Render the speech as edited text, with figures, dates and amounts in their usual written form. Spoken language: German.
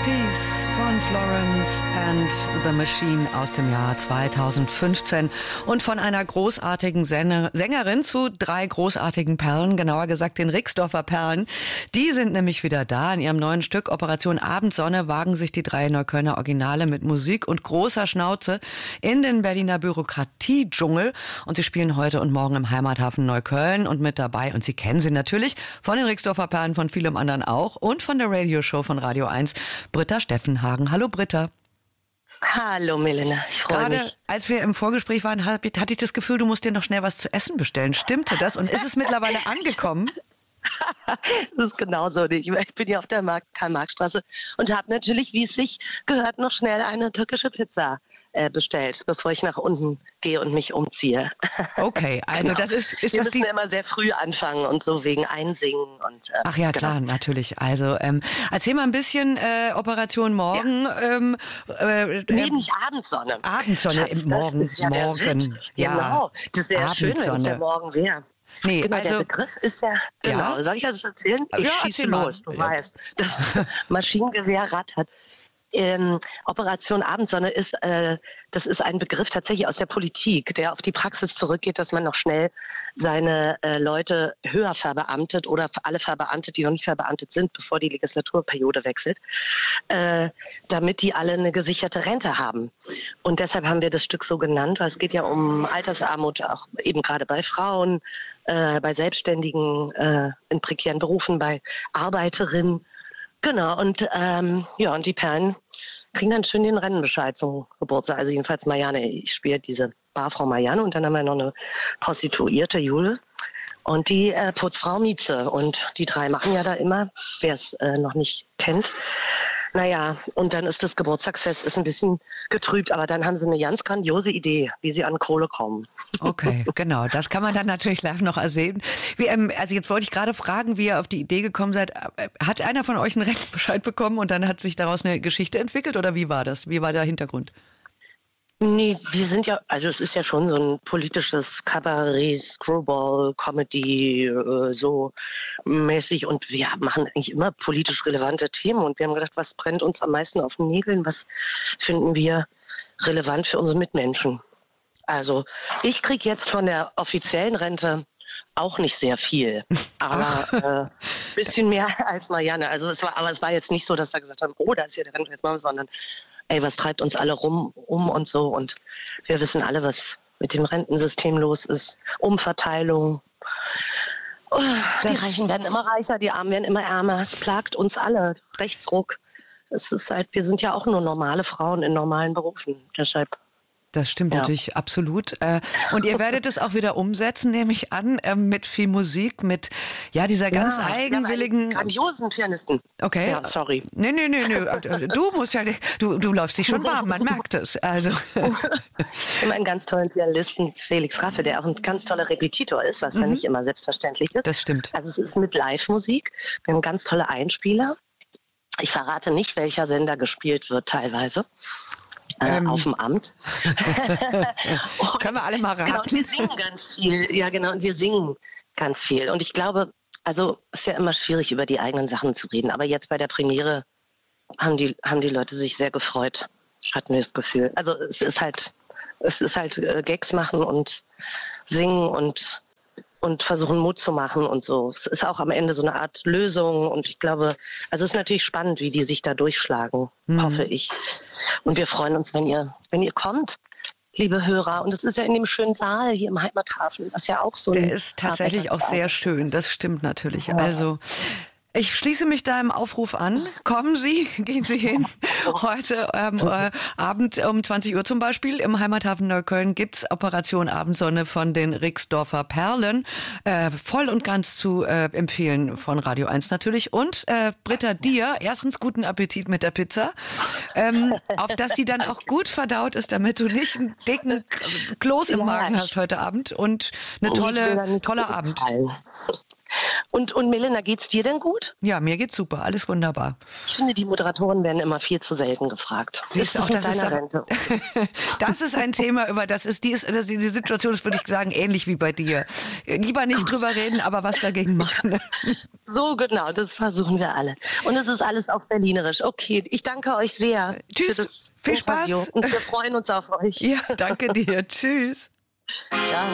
Peace von Florence and the Machine aus dem Jahr 2015 und von einer großartigen Sängerin zu 3 großartigen Perlen, genauer gesagt den Rixdorfer Perlen. Die sind nämlich wieder da. In ihrem neuen Stück Operation Abendsonne wagen sich die 3 Neuköllner Originale mit Musik und großer Schnauze in den Berliner Bürokratiedschungel. Und sie spielen heute und morgen im Heimathafen Neukölln und mit dabei. Und Sie kennen sie natürlich von den Rixdorfer Perlen, von vielem anderen auch und von der Radioshow von Radio 1. Britta Steffenhagen. Hallo Britta. Hallo Melina, ich freue mich. Gerade als wir im Vorgespräch waren, hatte ich das Gefühl, du musst dir noch schnell was zu essen bestellen. Stimmte das? Und ist es mittlerweile angekommen? Das ist genau so. Ich bin ja auf der Karl-Marx-Straße und habe natürlich, wie es sich gehört, noch schnell eine türkische Pizza bestellt, bevor ich nach unten gehe und mich umziehe. Okay, also genau. Das ist wir das müssen immer sehr früh anfangen und so wegen Einsingen. Und, ach ja, klar, genau. Natürlich. Also erzähl mal ein bisschen Operation Morgen. Ja. Nee, nicht Abendsonne. Abendsonne im Morgen. Das ist ja morgen. Ja. Genau, das wäre schön, wenn es der Morgen wäre. Nee, genau, also, der Begriff ist ja, genau, soll ich das erzählen? Ich schieße los, du weißt, das Maschinengewehr rattert. Operation Abendsonne ist, das ist ein Begriff tatsächlich aus der Politik, der auf die Praxis zurückgeht, dass man noch schnell seine Leute höher verbeamtet oder alle verbeamtet, die noch nicht verbeamtet sind, bevor die Legislaturperiode wechselt, damit die alle eine gesicherte Rente haben. Und deshalb haben wir das Stück so genannt, weil es geht ja um Altersarmut, auch eben gerade bei Frauen, bei Selbstständigen, in prekären Berufen, bei Arbeiterinnen. Genau, und und die Perlen kriegen dann schön den Rennenbescheid zum Geburtstag. Also jedenfalls Marianne, ich spiele diese Barfrau Marianne und dann haben wir noch eine Prostituierte, Jule, und die Putzfrau Mieze. Und die 3 machen ja da immer, wer es noch nicht kennt. Naja, und dann ist das Geburtstagsfest ist ein bisschen getrübt, aber dann haben sie eine ganz grandiose Idee, wie sie an Kohle kommen. Okay, genau, das kann man dann natürlich live noch ersehen. Also jetzt wollte ich gerade fragen, wie ihr auf die Idee gekommen seid. Hat einer von euch einen Rechtsbescheid bekommen und dann hat sich daraus eine Geschichte entwickelt oder wie war das? Wie war der Hintergrund? Nee, wir sind ja, also es ist ja schon so ein politisches Kabarett, Screwball, Comedy, so mäßig und wir machen eigentlich immer politisch relevante Themen und wir haben gedacht, was brennt uns am meisten auf den Nägeln, was finden wir relevant für unsere Mitmenschen. Also ich kriege jetzt von der offiziellen Rente auch nicht sehr viel, aber bisschen mehr als Marianne. Also es war jetzt nicht so, dass wir gesagt haben, oh, da ist ja der Rente jetzt mal, sondern ey, was treibt uns alle um und so. Und wir wissen alle, was mit dem Rentensystem los ist. Umverteilung. Die Reichen werden immer reicher, die Armen werden immer ärmer. Es plagt uns alle. Rechtsruck. Es ist halt, wir sind ja auch nur normale Frauen in normalen Berufen. Deshalb. Das stimmt natürlich absolut. Und ihr werdet es auch wieder umsetzen, nehme ich an, mit viel Musik, mit dieser ganz eigenwilligen... grandiosen Pianisten. Okay. Ja, sorry. Nee. Du musst ja nicht... Du läufst dich schon warm, man merkt es. Also. Wir haben einen ganz tollen Pianisten, Felix Raffe, der auch ein ganz toller Repetitor ist, was ja nicht immer selbstverständlich ist. Das stimmt. Also es ist mit Live-Musik. Wir haben ganz tolle Einspieler. Ich verrate nicht, welcher Sender gespielt wird teilweise. Auf dem Amt. Können wir alle mal raten. Genau, und wir singen ganz viel. Ja, genau, und wir singen ganz viel. Und ich glaube, also es ist ja immer schwierig, über die eigenen Sachen zu reden. Aber jetzt bei der Premiere haben die Leute sich sehr gefreut, hatten wir das Gefühl. Also es ist halt Gags machen und singen und versuchen Mut zu machen und so. Es ist auch am Ende so eine Art Lösung und ich glaube, also es ist natürlich spannend, wie die sich da durchschlagen, hoffe ich. Und wir freuen uns, wenn ihr kommt, liebe Hörer. Und es ist ja in dem schönen Saal hier im Heimathafen, was ja auch so der ist tatsächlich auch sehr schön, das stimmt natürlich. Ja. Also ich schließe mich da im Aufruf an. Kommen Sie, gehen Sie hin. Heute Abend um 20 Uhr zum Beispiel im Heimathafen Neukölln gibt's Operation Abendsonne von den Rixdorfer Perlen. Voll und ganz zu empfehlen von Radio 1 natürlich. Und Britta, dir erstens guten Appetit mit der Pizza. Auf dass sie dann auch gut verdaut ist, damit du nicht einen dicken Kloß im Magen hast heute Abend. Und eine toller Abend. Und Melina, geht's dir denn gut? Ja, mir geht's super, alles wunderbar. Ich finde, die Moderatoren werden immer viel zu selten gefragt. Ist das mit deiner Rente? Das ist ein Thema, über die Situation ist, würde ich sagen, ähnlich wie bei dir. Lieber nicht drüber reden, aber was dagegen machen. So genau, das versuchen wir alle. Und es ist alles auf Berlinerisch. Okay, ich danke euch sehr. Tschüss, viel Spaß. Und wir freuen uns auf euch. Ja, danke dir. Tschüss. Ciao.